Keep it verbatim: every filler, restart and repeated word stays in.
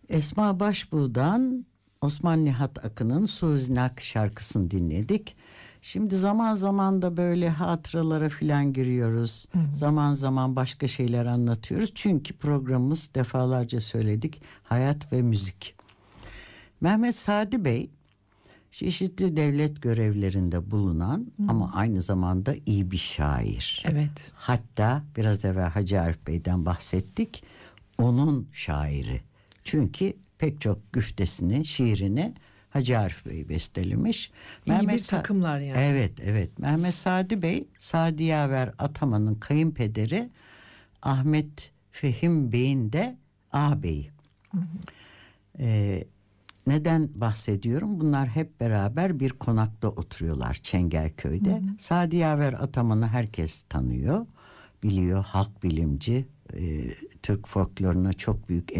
Esma Başbuğ'dan Osman Nihat Akın'ın Suznak şarkısını dinledik. Şimdi zaman zaman da böyle hatıralara filan giriyoruz. Hı hı. Zaman zaman başka şeyler anlatıyoruz. Çünkü programımız, defalarca söyledik, hayat ve müzik. Mehmet Sadi Bey çeşitli devlet görevlerinde bulunan hı. ama aynı zamanda iyi bir şair. Evet. Hatta biraz evvel Hacı Arif Bey'den bahsettik. Onun şairi. Çünkü pek çok güftesini, şiirini Hacı Arif Bey bestelemiş. İyi Mehmet bir takımlar yani. Evet, evet. Mehmet Sadi Bey, Sadi Yaver Ataman'ın kayınpederi, Ahmet Fehim Bey'in de ağabeyi. Hı hı. Ee, neden bahsediyorum? Bunlar hep beraber bir konakta oturuyorlar Çengelköy'de. Hı hı. Sadi Yaver Ataman'ı herkes tanıyor, biliyor. Halk bilimci, e, Türk folkloruna çok büyük